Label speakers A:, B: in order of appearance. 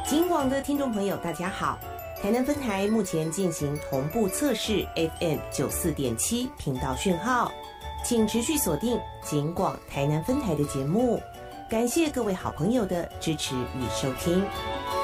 A: 金广的听众朋友，大家好。台南分台目前进行同步测试 FM94.7 频道讯号，请持续锁定金广台南分台的节目。感谢各位好朋友的支持与收听。